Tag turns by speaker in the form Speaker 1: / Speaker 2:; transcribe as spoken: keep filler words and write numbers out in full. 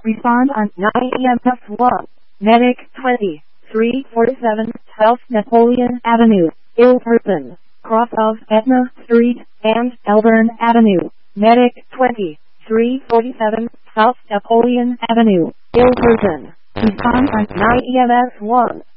Speaker 1: Respond on nine E M S one. Medic twenty, three forty-seven, South Napoleon Avenue, ill person, cross of Etna Street and Elburn Avenue. Medic twenty, three forty-seven, South Napoleon Avenue, ill person. Respond on nine E M S one.